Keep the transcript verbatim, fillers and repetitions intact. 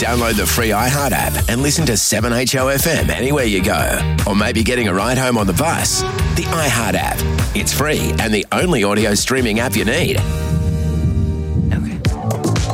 Download the free iHeart app and listen to seven H O F M anywhere you go. Or maybe getting a ride home on the bus. The iHeart app. It's free and the only audio streaming app you need.